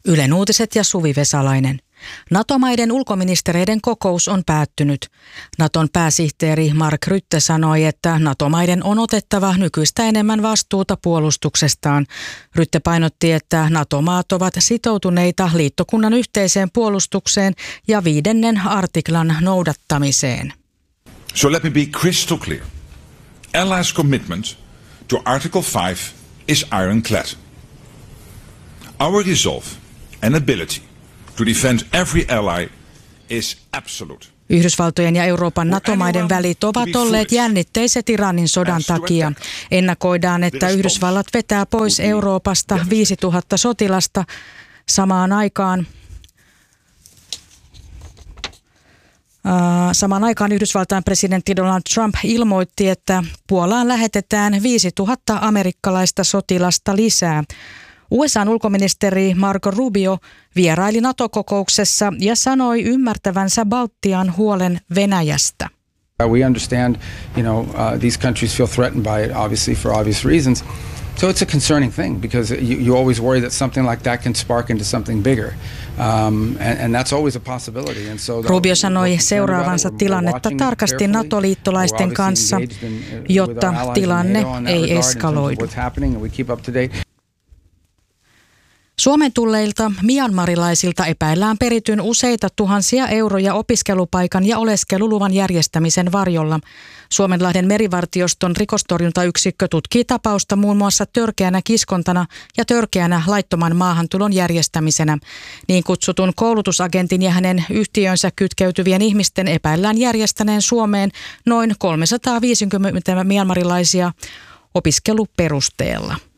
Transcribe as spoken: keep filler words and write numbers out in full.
Ylen uutiset ja Suvi Vesalainen. NATO-maiden ulkoministereiden kokous on päättynyt. Naton pääsihteeri Mark Rutte sanoi, että NATO-maiden on otettava nykyistä enemmän vastuuta puolustuksestaan. Rutte painotti, että NATO-maat ovat sitoutuneita liittokunnan yhteiseen puolustukseen ja viidennen artiklan noudattamiseen. So let me be crystal clear. Allies' commitment to Article five is ironclad. Our resolve and ability to defend every ally is absolute. Yhdysvaltojen ja Euroopan NATO-maiden välit ovat olleet jännitteiset Iranin sodan takia. Ennakoidaan, että Yhdysvallat vetää pois Euroopasta viisituhatta sotilasta samaan aikaan. Samaan aikaan Yhdysvaltain presidentti Donald Trump ilmoitti, että Puolaan lähetetään viisituhatta amerikkalaista sotilasta lisää. U S A:n ulkoministeri Marco Rubio vieraili NATO-kokouksessa ja sanoi ymmärtävänsä Baltian huolen Venäjästä. We understand, you know, uh, these countries feel threatened by it, obviously for obvious reasons. So it's a concerning thing because you, you always worry that something like that can spark into something bigger, um, and, and that's always a possibility. And so Rubio sanoi seuraavansa tilannetta tarkasti NATO-liittolaisten kanssa, jotta tilanne ei eskaloidu. Suomen tulleilta myanmarilaisilta epäillään perityn useita tuhansia euroja opiskelupaikan ja oleskeluluvan järjestämisen varjolla. Suomenlahden merivartioston rikostorjuntayksikkö tutkii tapausta muun muassa törkeänä kiskontana ja törkeänä laittoman maahantulon järjestämisenä. Niin kutsutun koulutusagentin ja hänen yhtiönsä kytkeytyvien ihmisten epäillään järjestäneen Suomeen noin kolmesataaviisikymmentä myanmarilaisia opiskeluperusteella.